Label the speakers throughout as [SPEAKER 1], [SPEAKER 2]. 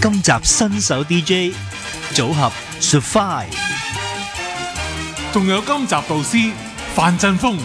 [SPEAKER 1] 今集新手 DJ 組合 Sophie，
[SPEAKER 2] 仲有今集導師范振鋒。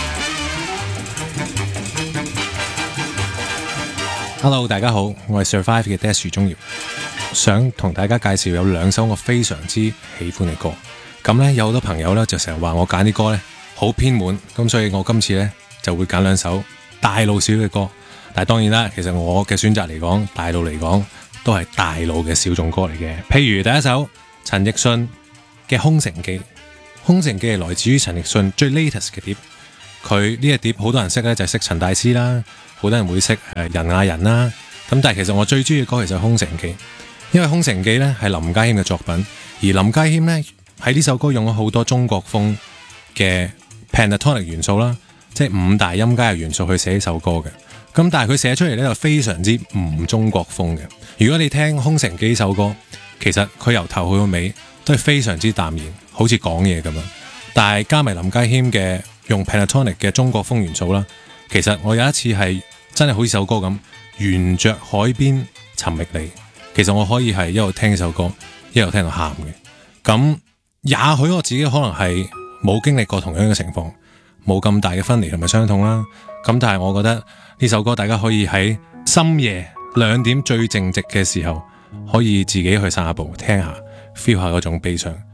[SPEAKER 3] Hello， 大家好，我係 Survive 嘅 Dash 鍾堯，想同大家介紹有2首我非常之喜歡嘅歌。咁咧有好多朋友咧就成日話我揀啲歌咧好偏門，咁所以我今次咧就會揀2首大路少嘅歌。但係當然啦，其實我嘅選擇嚟講，大路嚟講都係大路嘅小眾歌嚟嘅。譬如第一首陳奕迅嘅《空城記》，《空城記》係來自於陳奕迅最 latest 嘅碟。佢呢個碟好多人識咧，就係識陳大師啦，好多人會識人亞人啦。咁但係其實我最中意嘅歌其實係《空城記》，因為《空城記》咧係林家謙嘅作品，而林家謙咧喺呢首歌用咗好多中國風嘅 pentatonic 元素啦，即係5大音階嘅元素去寫呢首歌嘅。咁但係佢寫出嚟咧就非常之唔中國風嘅。如果你聽《空城記》呢首歌，其實佢由頭去到尾都係非常之淡然，好似講嘢咁樣。但係加埋林家謙嘅用 pentatonic 嘅中國風元素啦，其實我有一次係真係好似首歌咁，沿着海邊尋覓你。其實我可以係一路聽呢首歌，一路聽到喊嘅。咁也許我自己可能係冇經歷過同樣嘅情況，冇咁大嘅分離同埋傷痛啦。咁但係我覺得呢首歌大家可以喺深夜2點最靜寂嘅時候，可以自己去散下步，聽下 feel 下嗰種悲傷。